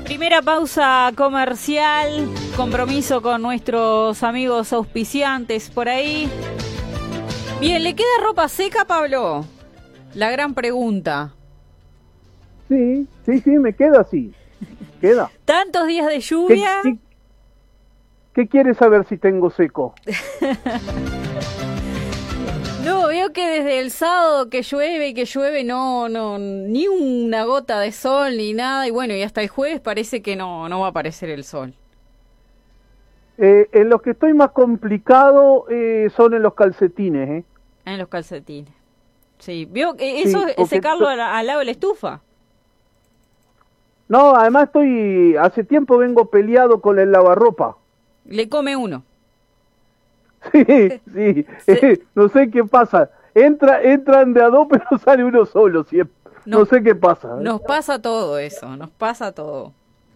Primera pausa comercial, compromiso con nuestros amigos auspiciantes por ahí. Bien, ¿le queda ropa seca, Pablo? La gran pregunta. Sí, me queda así. Queda. ¿Tantos días de lluvia? ¿Qué quieres saber si tengo seco? No, veo que desde el sábado que llueve, no, ni una gota de sol ni nada, y bueno, y hasta el jueves parece que no va a aparecer el sol. En los que estoy más complicado son en los calcetines, ¿eh? En los calcetines. Sí, veo que eso Sí, es secarlo al lado de la estufa. No, además hace tiempo vengo peleado con el lavarropa. Le come uno. Sí, no sé qué pasa. Entran de a dos, pero sale uno solo siempre. No sé qué pasa. Nos pasa todo eso, nos pasa todo.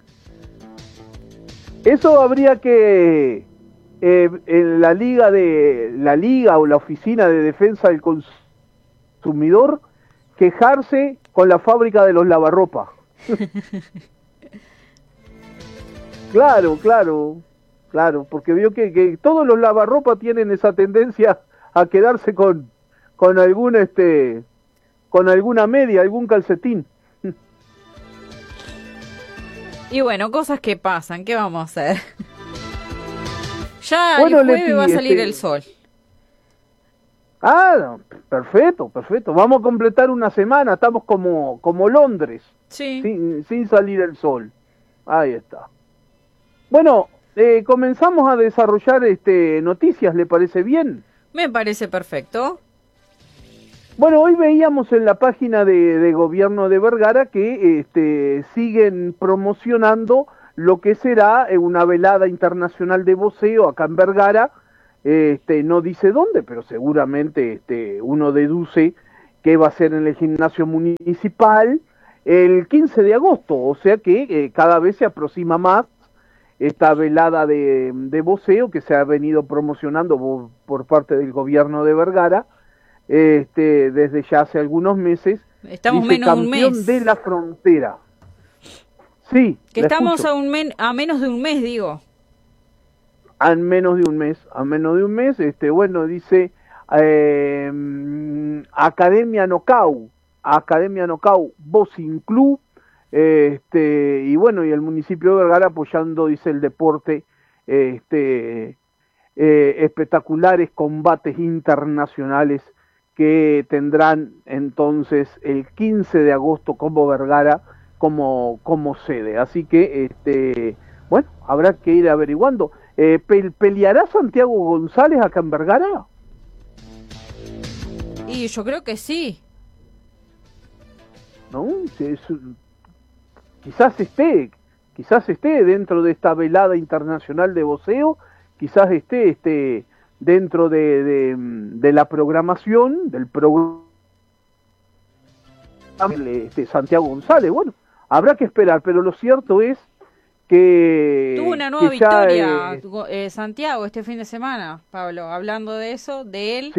Eso habría que en la liga o la oficina de defensa del consumidor quejarse con la fábrica de los lavarropas. Claro, porque vio que todos los lavarropas tienen esa tendencia a quedarse con alguna media, algún calcetín. Y bueno, cosas que pasan, ¿qué vamos a hacer? Ya Bueno, el jueves Leti, va a salir el sol. Ah, perfecto. Vamos a completar una semana, estamos como Londres, Sí. sin salir el sol. Ahí está. Bueno, comenzamos a desarrollar noticias, ¿le parece bien? Me parece perfecto. Bueno, hoy veíamos en la página de gobierno de Vergara que siguen promocionando lo que será una velada internacional de voceo acá en Vergara. No dice dónde, pero seguramente uno deduce que va a ser en el gimnasio municipal el 15 de agosto, o sea que cada vez se aproxima más esta velada de voceo que se ha venido promocionando por parte del gobierno de Vergara desde ya hace algunos meses. Estamos dice, menos de un campeón mes. de la frontera. Sí, que estamos a menos de un mes, digo. A menos de un mes, bueno, dice Academia Nocau, Boxing Club, y bueno, y el municipio de Vergara apoyando, dice, el deporte, espectaculares combates internacionales que tendrán entonces el 15 de agosto como Vergara como sede. Así que, bueno, habrá que ir averiguando. ¿Peleará Santiago González acá en Vergara? Y yo creo que sí. ¿No? Quizás esté dentro de esta velada internacional de voceo, quizás esté dentro de la programación del programa Santiago González. Bueno, habrá que esperar, pero lo cierto es que tuvo una nueva victoria Santiago este fin de semana, Pablo, hablando de eso, de él.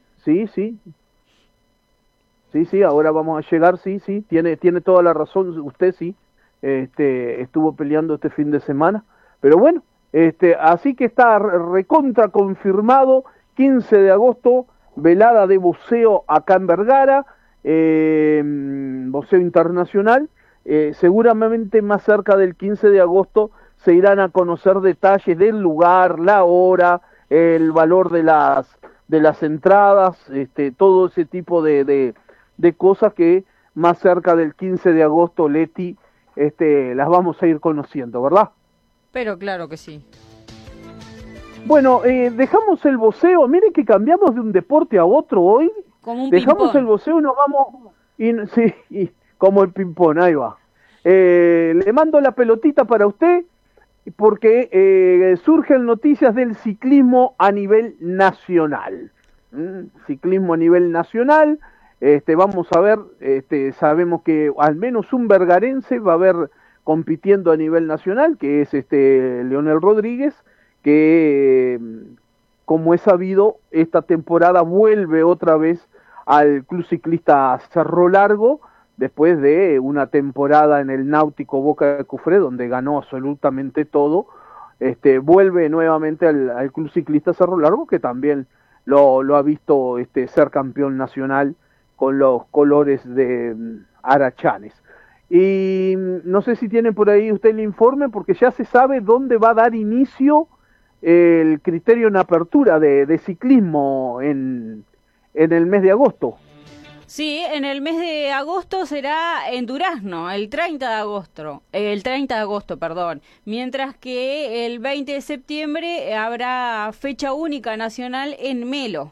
Sí, ahora vamos a llegar, sí, tiene toda la razón usted, sí, estuvo peleando este fin de semana, pero bueno, así que está recontra confirmado, 15 de agosto, velada de voceo acá en Vergara, voceo internacional. Seguramente más cerca del 15 de agosto se irán a conocer detalles del lugar, la hora, el valor de las entradas, todo ese tipo de cosas que más cerca del 15 de agosto, Leti, las vamos a ir conociendo, ¿verdad? Pero claro que sí. Bueno, dejamos el voceo, mire que cambiamos de un deporte a otro hoy. Como un dejamos ping-pong. El voceo y nos vamos, sí, como el ping-pong, ahí va. Le mando la pelotita para usted porque surgen noticias del ciclismo a nivel nacional. Ciclismo a nivel nacional, vamos a ver, sabemos que al menos un vergarense va a haber compitiendo a nivel nacional, que es Leonel Rodríguez, que como es sabido, esta temporada vuelve otra vez al Club Ciclista Cerro Largo, después de una temporada en el Náutico Boca de Cufré, donde ganó absolutamente todo, vuelve nuevamente al Club Ciclista Cerro Largo, que también lo ha visto ser campeón nacional con los colores de Arachanes. Y no sé si tiene por ahí usted el informe, porque ya se sabe dónde va a dar inicio el criterio en apertura de ciclismo en el mes de agosto. Sí, en el mes de agosto será en Durazno, el 30 de agosto, perdón, mientras que el 20 de septiembre habrá fecha única nacional en Melo.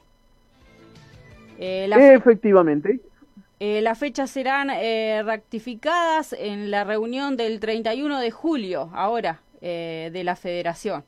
Efectivamente. Las fechas serán ratificadas en la reunión del 31 de julio, ahora, de la Federación.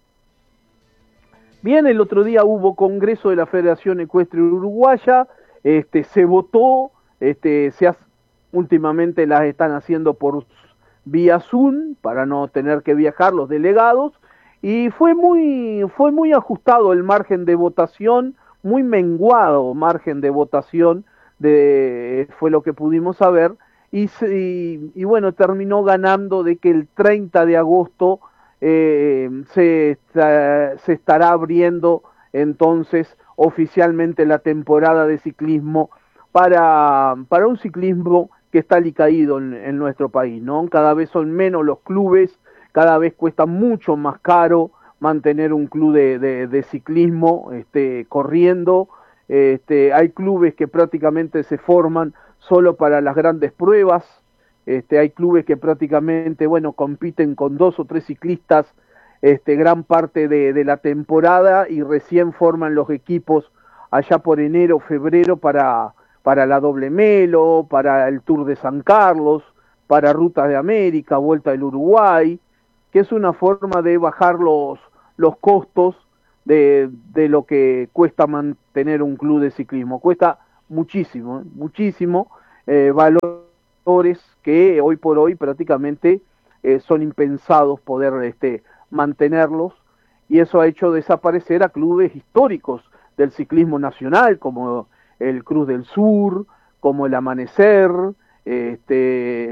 Bien, el otro día hubo congreso de la Federación Ecuestre Uruguaya, se votó, últimamente las están haciendo por vía Zoom para no tener que viajar los delegados, y fue muy ajustado el margen de votación, muy menguado margen de votación, fue lo que pudimos saber, y bueno, terminó ganando de que el 30 de agosto se estará abriendo entonces oficialmente la temporada de ciclismo para un ciclismo que está alicaído en nuestro país, ¿no? Cada vez son menos los clubes, cada vez cuesta mucho más caro mantener un club de ciclismo corriendo. Hay clubes que prácticamente se forman solo para las grandes pruebas. Hay clubes que prácticamente, bueno, compiten con 2 o 3 ciclistas gran parte de la temporada y recién forman los equipos allá por enero, febrero para la Doble Melo, para el Tour de San Carlos, para Rutas de América, Vuelta del Uruguay, que es una forma de bajar los costos de lo que cuesta mantener un club de ciclismo. Cuesta muchísimo, muchísimo, valores que hoy por hoy prácticamente son impensados poder mantenerlos, y eso ha hecho desaparecer a clubes históricos del ciclismo nacional, como el Cruz del Sur, como el Amanecer,